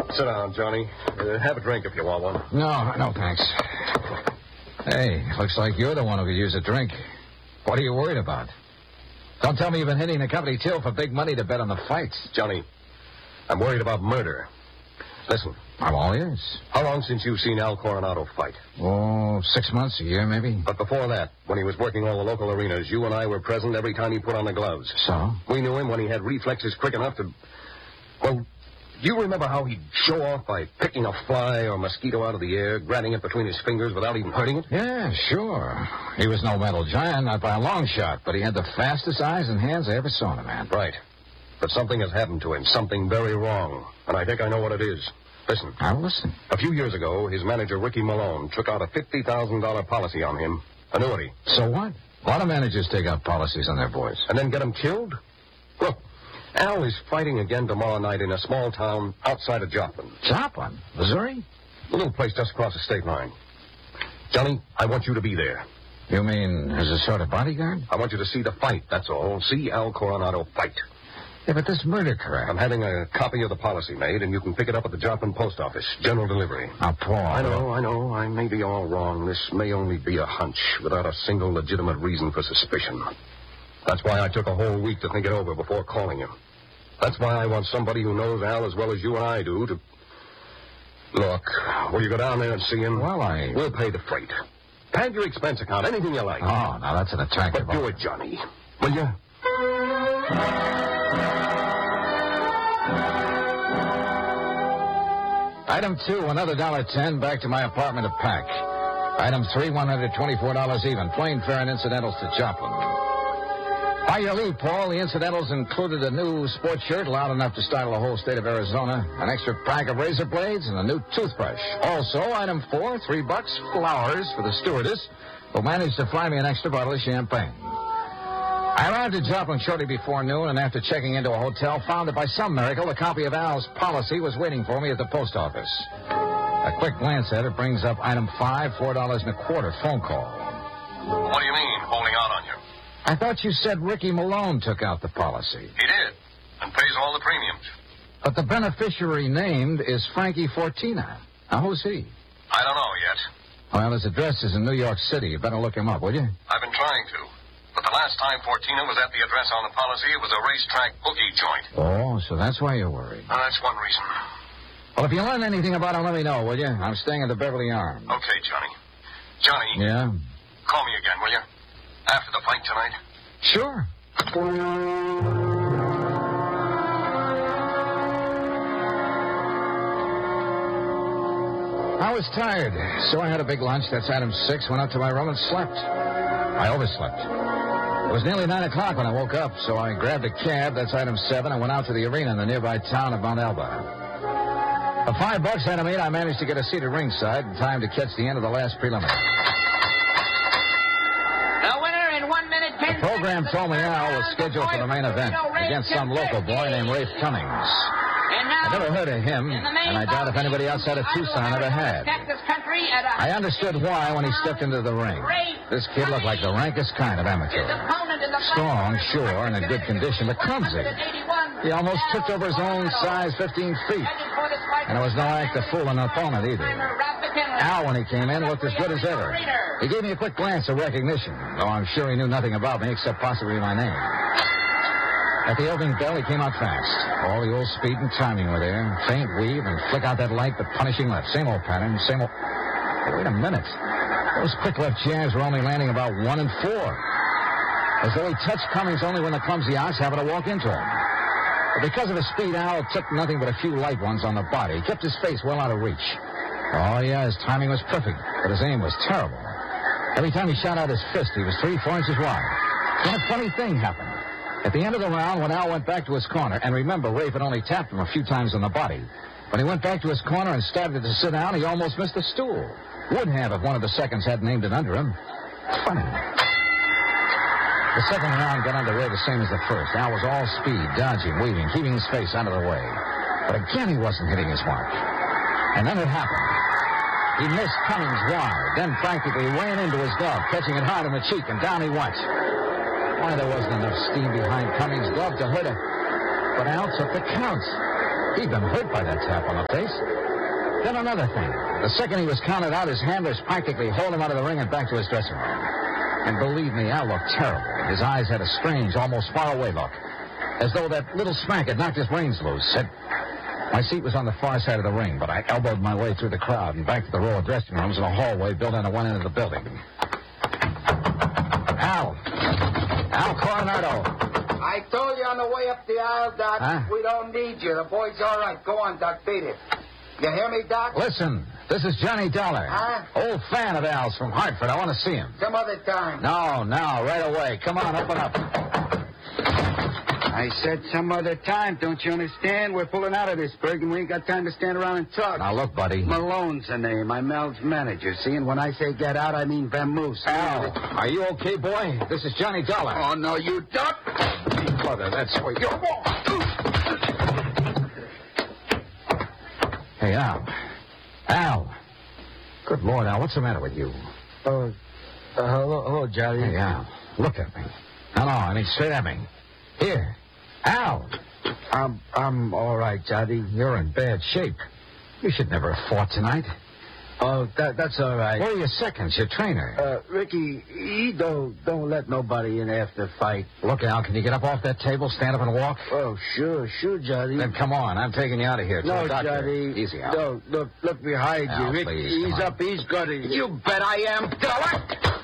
Sit down, Johnny. Have a drink if you want one. No, thanks. Hey, looks like you're the one who could use a drink. What are you worried about? Don't tell me you've been hitting the company till for big money to bet on the fights. Johnny, I'm worried about murder. Listen. I'm all ears. How long since you've seen Al Coronado fight? Oh, 6 months, a year, maybe. But before that, when he was working all the local arenas, you and I were present every time he put on the gloves. So? We knew him when he had reflexes quick enough to... Well, you remember how he'd show off by picking a fly or mosquito out of the air, grabbing it between his fingers without even hurting it? Yeah, sure. He was no mental giant, not by a long shot, but he had the fastest eyes and hands I ever saw in a man. Right. But something has happened to him, something very wrong, and I think I know what it is. Listen. I'll listen. A few years ago, his manager, Ricky Malone, took out a $50,000 policy on him. Annuity. So what? A lot of managers take out policies on their boys. And then get him killed? Look, Al is fighting again tomorrow night in a small town outside of Joplin. Joplin? Missouri? A little place just across the state line. Johnny, I want you to be there. You mean as a sort of bodyguard? I want you to see the fight, that's all. See Al Coronado fight. Yeah, but this murder crap. I'm having a copy of the policy made, and you can pick it up at the Joplin post office. General delivery. Now, Paul. I know. I may be all wrong. This may only be a hunch without a single legitimate reason for suspicion. That's why I took a whole week to think it over before calling him. That's why I want somebody who knows Al as well as you and I do to... Look, will you go down there and see him? Well, We'll pay the freight. Pad your expense account, anything you like. Oh, now that's an attractive... But do it, Johnny. Will you? Item 2, another $1.10 back to my apartment to pack. Item 3, $124 even. Plane fare and incidentals to Joplin. By your leave, Paul, the incidentals included a new sports shirt loud enough to startle the whole state of Arizona, an extra pack of razor blades, and a new toothbrush. Also, item 4, $3, flowers for the stewardess, who managed to fly me an extra bottle of champagne. I arrived at Joplin shortly before noon, and after checking into a hotel, found that by some miracle, a copy of Al's policy was waiting for me at the post office. A quick glance at it brings up item 5, $4.25 phone call. What do you mean, holding out on you? I thought you said Ricky Malone took out the policy. He did, and pays all the premiums. But the beneficiary named is Frankie Fortina. Now, who's he? I don't know yet. Well, his address is in New York City. You better look him up, will you? I've been trying to. But the last time Fortina was at the address on the policy, it was a racetrack bookie joint. Oh, so that's why you're worried. That's one reason. Well, if you learn anything about him, let me know, will you? I'm staying at the Beverly Arms. Okay, Johnny. Johnny. Yeah? Call me again, will you? After the fight tonight. Sure. I was tired, so I had a big lunch. That's item 6. Went up to my room and slept. I overslept. It was nearly 9 o'clock when I woke up, so I grabbed a cab. That's item 7. and went out to the arena in the nearby town of Mount Elba. For $5, item 8, I managed to get a seat at ringside in time to catch the end of the last preliminary. The winner in 1 minute, 10 The program told me Al was scheduled for the main event against some local boy named Rafe Cummings. I never heard of him, and I doubt if anybody outside of Tucson ever had. I understood why when he stepped into the ring. This kid looked like the rankest kind of amateur. Strong, sure, and in good condition, but clumsy. He almost tripped over his own size 15 feet. And it was no act of fooling an opponent either. Al, when he came in, looked as good as ever. He gave me a quick glance of recognition, though I'm sure he knew nothing about me except possibly my name. At the opening bell, he came out fast. All the old speed and timing were there. Faint weave and flick out that light, but punishing left. Same old pattern, same old... Oh, wait a minute. Those quick left jabs were only landing about 1 and 4. As though he touched Cummings only when the clumsy ox happened to walk into him. But because of his speed, Al took nothing but a few light ones on the body. He kept his face well out of reach. Oh, yeah, his timing was perfect, but his aim was terrible. Every time he shot out his fist, he was 3-4 inches wide. Then a funny thing happened. At the end of the round, when Al went back to his corner, and remember, Rafe had only tapped him a few times on the body. When he went back to his corner and started to sit down, he almost missed the stool. Would have if one of the seconds hadn't aimed it under him. Funny. The second round got underway the same as the first. Al was all speed, dodging, weaving, keeping his face out of the way. But again, he wasn't hitting his mark. And then it happened. He missed Cummings wide, then practically ran into his glove, catching it hard in the cheek, and down he went. Why, there wasn't enough steam behind Cummings' glove to hurt him. But Al took the count. He'd been hurt by that tap on the face. Then another thing. The second he was counted out, his handlers practically hauled him out of the ring and back to his dressing room. And believe me, Al looked terrible. His eyes had a strange, almost faraway look, as though that little smack had knocked his brains loose. My seat was on the far side of the ring, but I elbowed my way through the crowd and back to the row of dressing rooms in a hallway built into one end of the building. Al Coronado. I told you on the way up the aisle, Doc, we don't need you. The boy's all right. Go on, Doc, beat it. You hear me, Doc? Listen, this is Johnny Dollar. Old fan of Al's from Hartford. I want to see him. Some other time. No, right away. Come on, open up. I said some other time, don't you understand? We're pulling out of this, Berg, and we ain't got time to stand around and talk. Now, look, buddy. Malone's the name. I'm Al's manager, see? And when I say get out, I mean vamoose. Al, are you okay, boy? This is Johnny Dollar. Oh, no, you don't. Mother, that's where you're... Hey, Al. Good Lord, Al, what's the matter with you? Hello, Johnny. Hey, Al, look at me. No, I mean straight at me. Here. Al. I'm all right, Johnny. You're in bad shape. You should never have fought tonight. Oh, that's all right. Where are your seconds, your trainer? Ricky, he don't let nobody in after the fight. Look, Al, can you get up off that table, stand up and walk? Oh, sure, Johnny. Then come on, I'm taking you out of here. No, Johnny. Easy, Al. No, look behind Al, you. Ricky, please, he's up, he's got it. You bet I am, Dollar.